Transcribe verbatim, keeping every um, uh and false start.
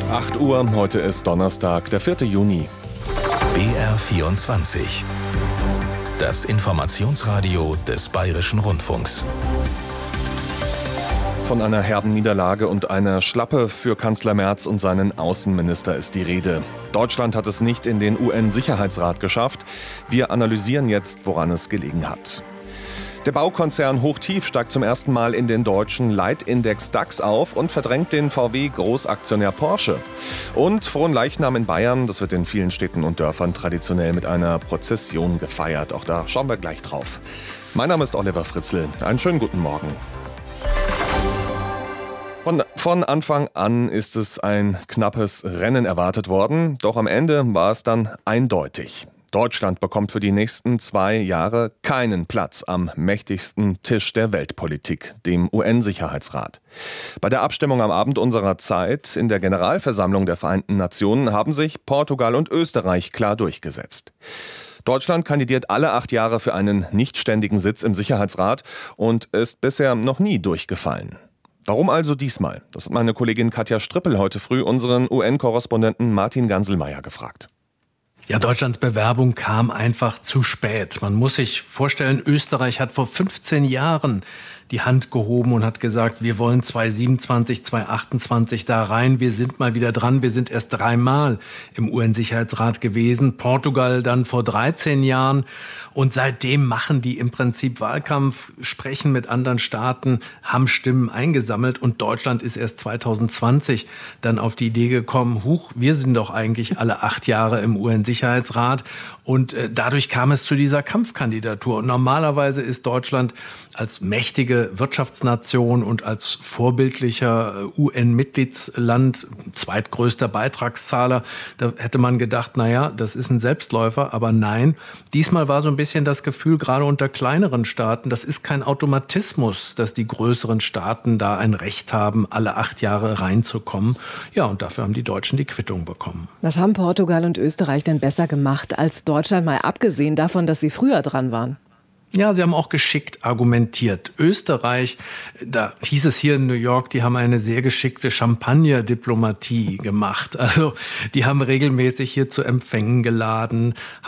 acht Uhr, heute ist Donnerstag, der vierte Juni. B R vierundzwanzig. Das Informationsradio des Bayerischen Rundfunks. Von einer herben Niederlage und einer Schlappe für Kanzler Merz und seinen Außenminister ist die Rede. Deutschland hat es nicht in den U N-Sicherheitsrat geschafft. Wir analysieren jetzt, woran es gelegen hat. Der Baukonzern Hochtief steigt zum ersten Mal in den deutschen Leitindex DAX auf und verdrängt den V W-Großaktionär Porsche. Und Fronleichnam in Bayern, das wird in vielen Städten und Dörfern traditionell mit einer Prozession gefeiert. Auch da schauen wir gleich drauf. Mein Name ist Oliver Fritzl. Einen schönen guten Morgen. Von, von Anfang an ist es ein knappes Rennen erwartet worden. Doch am Ende war es dann eindeutig. Deutschland bekommt für die nächsten zwei Jahre keinen Platz am mächtigsten Tisch der Weltpolitik, dem U N-Sicherheitsrat. Bei der Abstimmung am Abend unserer Zeit in der Generalversammlung der Vereinten Nationen haben sich Portugal und Österreich klar durchgesetzt. Deutschland kandidiert alle acht Jahre für einen nichtständigen Sitz im Sicherheitsrat und ist bisher noch nie durchgefallen. Warum also diesmal? Das hat meine Kollegin Katja Strippel heute früh unseren U N-Korrespondenten Martin Ganselmeier gefragt. Ja, Deutschlands Bewerbung kam einfach zu spät. Man muss sich vorstellen, Österreich hat vor fünfzehn Jahren die Hand gehoben und hat gesagt, wir wollen zwanzig siebenundzwanzig, zwanzig achtundzwanzig da rein. Wir sind mal wieder dran. Wir sind erst dreimal im U N-Sicherheitsrat gewesen. Portugal dann vor dreizehn Jahren. Und seitdem machen die im Prinzip Wahlkampf, sprechen mit anderen Staaten, haben Stimmen eingesammelt. Und Deutschland ist erst zwanzig zwanzig dann auf die Idee gekommen, huch, wir sind doch eigentlich alle acht Jahre im U N-Sicherheitsrat. Und äh, dadurch kam es zu dieser Kampfkandidatur. Und normalerweise ist Deutschland als mächtige Wirtschaftsnation und als vorbildlicher U N-Mitgliedsland, zweitgrößter Beitragszahler, da hätte man gedacht, naja, das ist ein Selbstläufer, aber nein. Diesmal war so ein bisschen das Gefühl, gerade unter kleineren Staaten, das ist kein Automatismus, dass die größeren Staaten da ein Recht haben, alle acht Jahre reinzukommen. Ja, und dafür haben die Deutschen die Quittung bekommen. Was haben Portugal und Österreich denn besser gemacht als Deutschland, mal abgesehen davon, dass sie früher dran waren? Ja, sie haben auch geschickt argumentiert. Österreich, da hieß es hier in New York, die haben eine sehr geschickte Champagner-Diplomatie gemacht. Also die haben regelmäßig hier zu Empfängen geladen,